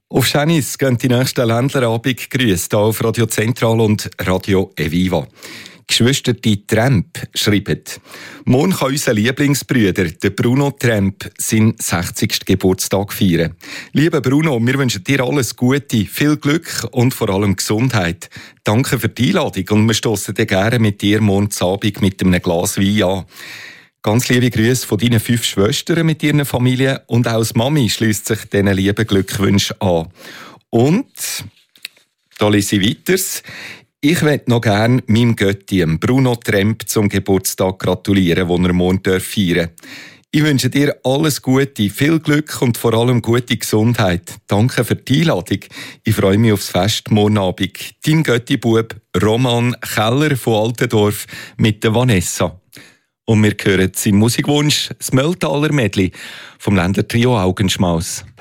Auf Schenis gehen die nächsten Ländlerabend Grüße hier auf Radio Zentral und Radio Eviva. Geschwister die Tremp schreiben: Morgen kann unser Lieblingsbrüder, der Bruno Tremp, seinen 60. Geburtstag feiern. Lieber Bruno, wir wünschen dir alles Gute, viel Glück und vor allem Gesundheit. Danke für die Einladung und wir stossen dir gerne mit dir morgen Abend mit einem Glas Wein an. Ganz liebe Grüße von deinen 5 Schwestern mit ihren Familien und auch als Mami schließt sich diesen lieben Glückwünschen an. Und, da lese ich weiter. Ich möchte noch gerne meinem Götti, Bruno Tremp, zum Geburtstag gratulieren, den er morgen feiern darf. Ich wünsche dir alles Gute, viel Glück und vor allem gute Gesundheit. Danke für die Einladung. Ich freue mich aufs Fest morgen Abend. Dein Götti-Bub Roman Keller von Altendorf mit der Vanessa. Und wir hören seinen Musikwunsch, das Mölltaler Medley vom Ländlertrio Augenschmaus.